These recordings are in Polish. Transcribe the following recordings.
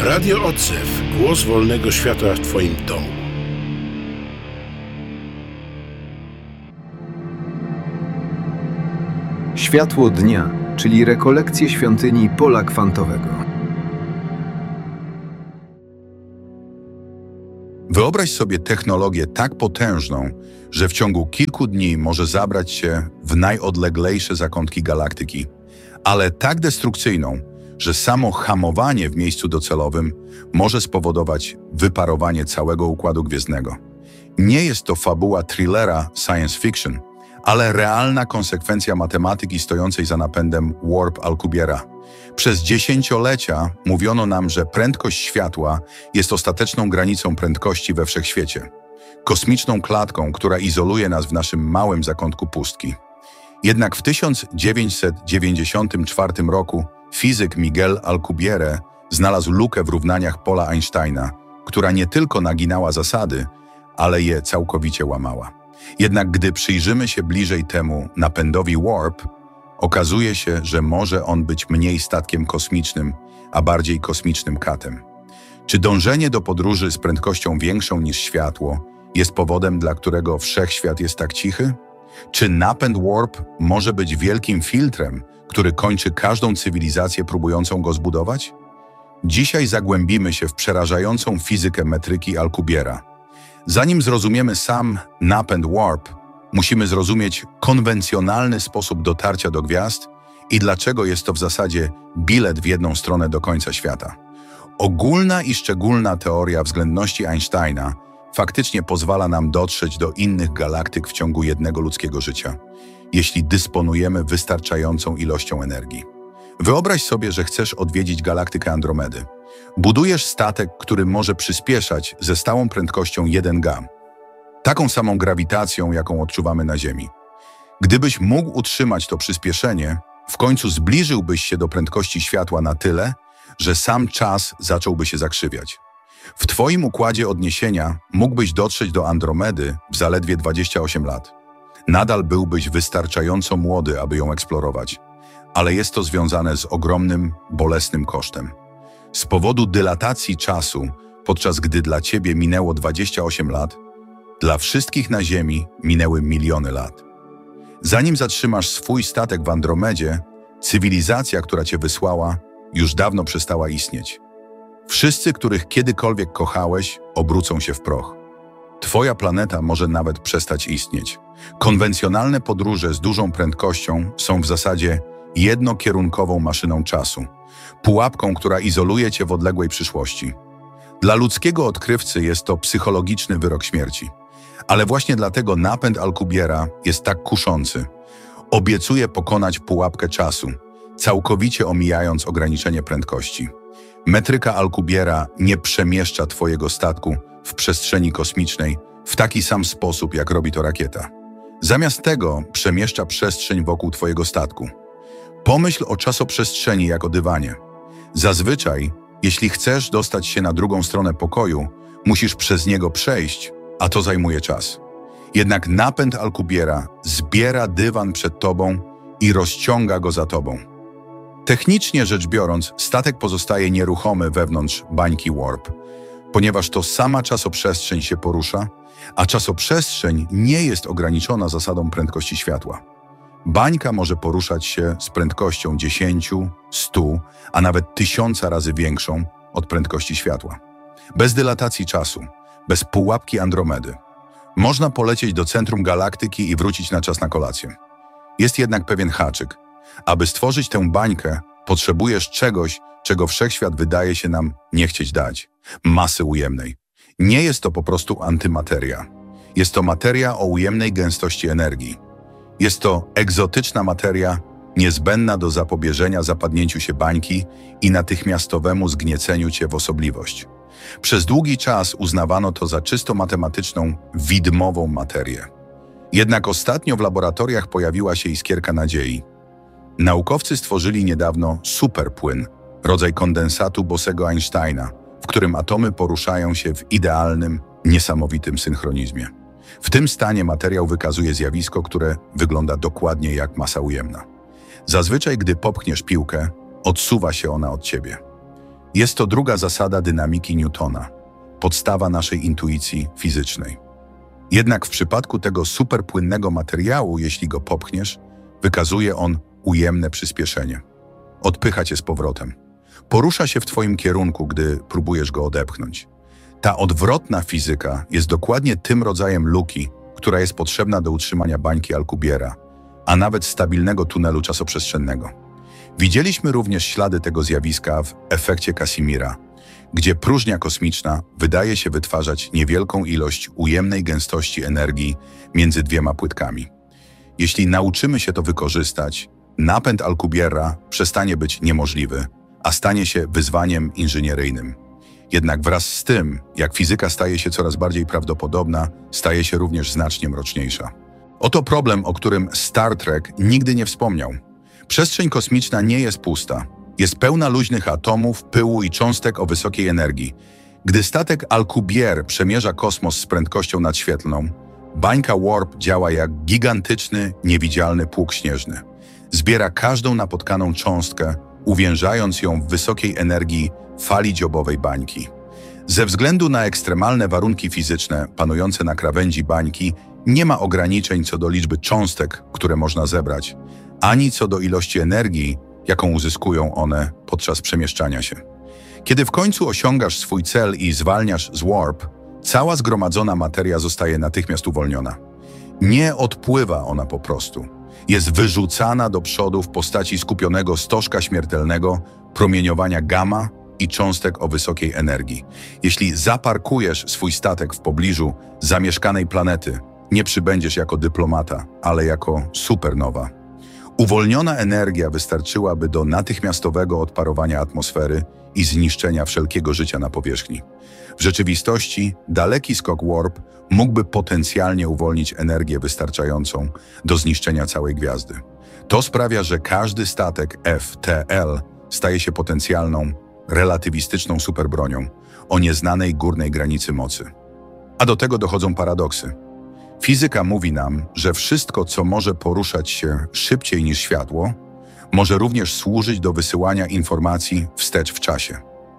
Radio Odzew. Głos wolnego świata w Twoim domu. Światło dnia, czyli rekolekcje świątyni Pola Kwantowego. Wyobraź sobie technologię tak potężną, że w ciągu kilku dni może zabrać się w najodleglejsze zakątki galaktyki, ale tak destrukcyjną, że samo hamowanie w miejscu docelowym może spowodować wyparowanie całego Układu Gwiezdnego. Nie jest to fabuła thrillera science fiction, ale realna konsekwencja matematyki stojącej za napędem Warp Alcubierra. Przez dziesięciolecia mówiono nam, że prędkość światła jest ostateczną granicą prędkości we wszechświecie. Kosmiczną klatką, która izoluje nas w naszym małym zakątku pustki. Jednak w 1994 roku fizyk Miguel Alcubierre znalazł lukę w równaniach pola Einsteina, która nie tylko naginała zasady, ale je całkowicie łamała. Jednak gdy przyjrzymy się bliżej temu napędowi Warp, okazuje się, że może on być mniej statkiem kosmicznym, a bardziej kosmicznym katem. Czy dążenie do podróży z prędkością większą niż światło jest powodem, dla którego wszechświat jest tak cichy? Czy napęd Warp może być wielkim filtrem, który kończy każdą cywilizację próbującą go zbudować? Dzisiaj zagłębimy się w przerażającą fizykę metryki Alcubierra. Zanim zrozumiemy sam napęd Warp, musimy zrozumieć konwencjonalny sposób dotarcia do gwiazd i dlaczego jest to w zasadzie bilet w jedną stronę do końca świata. Ogólna i szczególna teoria względności Einsteina faktycznie pozwala nam dotrzeć do innych galaktyk w ciągu jednego ludzkiego życia, jeśli dysponujemy wystarczającą ilością energii. Wyobraź sobie, że chcesz odwiedzić galaktykę Andromedy. Budujesz statek, który może przyspieszać ze stałą prędkością 1G. Taką samą grawitacją, jaką odczuwamy na Ziemi. Gdybyś mógł utrzymać to przyspieszenie, w końcu zbliżyłbyś się do prędkości światła na tyle, że sam czas zacząłby się zakrzywiać. W Twoim układzie odniesienia mógłbyś dotrzeć do Andromedy w zaledwie 28 lat. Nadal byłbyś wystarczająco młody, aby ją eksplorować, ale jest to związane z ogromnym, bolesnym kosztem. Z powodu dylatacji czasu, podczas gdy dla Ciebie minęło 28 lat, dla wszystkich na Ziemi minęły miliony lat. Zanim zatrzymasz swój statek w Andromedzie, cywilizacja, która Cię wysłała, już dawno przestała istnieć. Wszyscy, których kiedykolwiek kochałeś, obrócą się w proch. Twoja planeta może nawet przestać istnieć. Konwencjonalne podróże z dużą prędkością są w zasadzie jednokierunkową maszyną czasu, pułapką, która izoluje Cię w odległej przyszłości. Dla ludzkiego odkrywcy jest to psychologiczny wyrok śmierci. Ale właśnie dlatego napęd Alcubierra jest tak kuszący. Obiecuje pokonać pułapkę czasu, całkowicie omijając ograniczenie prędkości. Metryka Alcubierra nie przemieszcza Twojego statku w przestrzeni kosmicznej w taki sam sposób, jak robi to rakieta. Zamiast tego przemieszcza przestrzeń wokół Twojego statku. Pomyśl o czasoprzestrzeni jak o dywanie. Zazwyczaj, jeśli chcesz dostać się na drugą stronę pokoju, musisz przez niego przejść, a to zajmuje czas. Jednak napęd Alcubierra zbiera dywan przed Tobą i rozciąga go za Tobą. Technicznie rzecz biorąc, statek pozostaje nieruchomy wewnątrz bańki Warp, ponieważ to sama czasoprzestrzeń się porusza, a czasoprzestrzeń nie jest ograniczona zasadą prędkości światła. Bańka może poruszać się z prędkością 10, 100, a nawet 1000 razy większą od prędkości światła. Bez dylatacji czasu, bez pułapki Andromedy. Można polecieć do centrum galaktyki i wrócić na czas na kolację. Jest jednak pewien haczyk. Aby stworzyć tę bańkę, potrzebujesz czegoś, czego wszechświat wydaje się nam nie chcieć dać. Masy ujemnej. Nie jest to po prostu antymateria. Jest to materia o ujemnej gęstości energii. Jest to egzotyczna materia, niezbędna do zapobieżenia zapadnięciu się bańki i natychmiastowemu zgnieceniu Cię w osobliwość. Przez długi czas uznawano to za czysto matematyczną, widmową materię. Jednak ostatnio w laboratoriach pojawiła się iskierka nadziei. Naukowcy stworzyli niedawno superpłyn, rodzaj kondensatu Bosego Einsteina, w którym atomy poruszają się w idealnym, niesamowitym synchronizmie. W tym stanie materiał wykazuje zjawisko, które wygląda dokładnie jak masa ujemna. Zazwyczaj, gdy popchniesz piłkę, odsuwa się ona od ciebie. Jest to druga zasada dynamiki Newtona, podstawa naszej intuicji fizycznej. Jednak w przypadku tego superpłynnego materiału, jeśli go popchniesz, wykazuje on ujemne przyspieszenie. Odpycha cię z powrotem. Porusza się w twoim kierunku, gdy próbujesz go odepchnąć. Ta odwrotna fizyka jest dokładnie tym rodzajem luki, która jest potrzebna do utrzymania bańki Alcubierra, a nawet stabilnego tunelu czasoprzestrzennego. Widzieliśmy również ślady tego zjawiska w efekcie Casimira, gdzie próżnia kosmiczna wydaje się wytwarzać niewielką ilość ujemnej gęstości energii między dwiema płytkami. Jeśli nauczymy się to wykorzystać, napęd Alcubierra przestanie być niemożliwy, a stanie się wyzwaniem inżynieryjnym. Jednak wraz z tym, jak fizyka staje się coraz bardziej prawdopodobna, staje się również znacznie mroczniejsza. Oto problem, o którym Star Trek nigdy nie wspomniał. Przestrzeń kosmiczna nie jest pusta. Jest pełna luźnych atomów, pyłu i cząstek o wysokiej energii. Gdy statek Alcubierre przemierza kosmos z prędkością nadświetlną, bańka Warp działa jak gigantyczny, niewidzialny pług śnieżny. Zbiera każdą napotkaną cząstkę, uwiężając ją w wysokiej energii fali dziobowej bańki. Ze względu na ekstremalne warunki fizyczne panujące na krawędzi bańki, nie ma ograniczeń co do liczby cząstek, które można zebrać, ani co do ilości energii, jaką uzyskują one podczas przemieszczania się. Kiedy w końcu osiągasz swój cel i zwalniasz z Warp, cała zgromadzona materia zostaje natychmiast uwolniona. Nie odpływa ona po prostu. Jest wyrzucana do przodu w postaci skupionego stożka śmiertelnego, promieniowania gamma i cząstek o wysokiej energii. Jeśli zaparkujesz swój statek w pobliżu zamieszkanej planety, nie przybędziesz jako dyplomata, ale jako supernowa. Uwolniona energia wystarczyłaby do natychmiastowego odparowania atmosfery i zniszczenia wszelkiego życia na powierzchni. W rzeczywistości daleki skok Warp mógłby potencjalnie uwolnić energię wystarczającą do zniszczenia całej gwiazdy. To sprawia, że każdy statek FTL staje się potencjalną, relatywistyczną superbronią o nieznanej górnej granicy mocy. A do tego dochodzą paradoksy. Fizyka mówi nam, że wszystko, co może poruszać się szybciej niż światło, może również służyć do wysyłania informacji wstecz w czasie.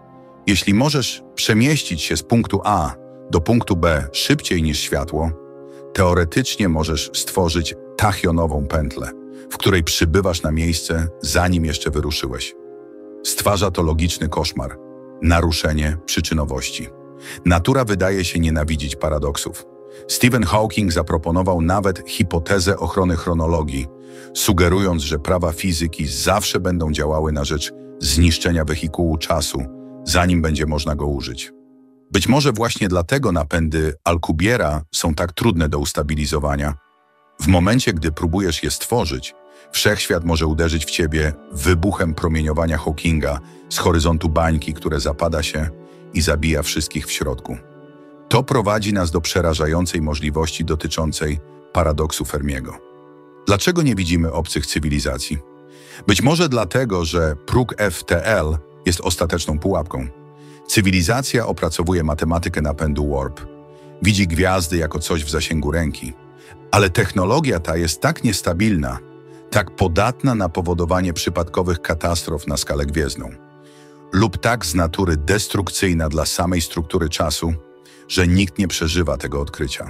Jeśli możesz przemieścić się z punktu A do punktu B szybciej niż światło, teoretycznie możesz stworzyć tachionową pętlę, w której przybywasz na miejsce, zanim jeszcze wyruszyłeś. Stwarza to logiczny koszmar, naruszenie przyczynowości. Natura wydaje się nienawidzić paradoksów. Stephen Hawking zaproponował nawet hipotezę ochrony chronologii, sugerując, że prawa fizyki zawsze będą działały na rzecz zniszczenia wehikułu czasu, zanim będzie można go użyć. Być może właśnie dlatego napędy Alcubierra są tak trudne do ustabilizowania. W momencie, gdy próbujesz je stworzyć, wszechświat może uderzyć w ciebie wybuchem promieniowania Hawkinga z horyzontu bańki, które zapada się i zabija wszystkich w środku. To prowadzi nas do przerażającej możliwości dotyczącej paradoksu Fermiego. Dlaczego nie widzimy obcych cywilizacji? Być może dlatego, że próg FTL jest ostateczną pułapką. Cywilizacja opracowuje matematykę napędu Warp. Widzi gwiazdy jako coś w zasięgu ręki. Ale technologia ta jest tak niestabilna, tak podatna na powodowanie przypadkowych katastrof na skalę gwiezdną, lub tak z natury destrukcyjna dla samej struktury czasu, że nikt nie przeżywa tego odkrycia.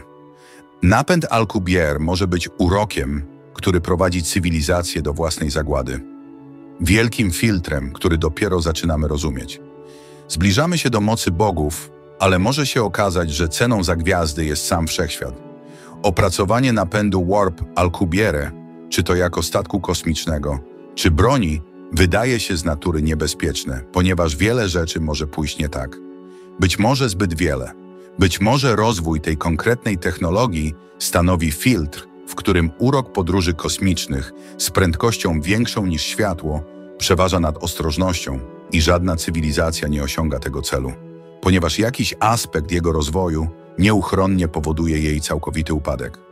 Napęd Alcubierre może być urokiem, który prowadzi cywilizację do własnej zagłady. Wielkim filtrem, który dopiero zaczynamy rozumieć. Zbliżamy się do mocy bogów, ale może się okazać, że ceną za gwiazdy jest sam wszechświat. Opracowanie napędu Warp Alcubierre, czy to jako statku kosmicznego, czy broni, wydaje się z natury niebezpieczne, ponieważ wiele rzeczy może pójść nie tak. Być może zbyt wiele. Być może rozwój tej konkretnej technologii stanowi filtr, w którym urok podróży kosmicznych z prędkością większą niż światło przeważa nad ostrożnością i żadna cywilizacja nie osiąga tego celu, ponieważ jakiś aspekt jego rozwoju nieuchronnie powoduje jej całkowity upadek.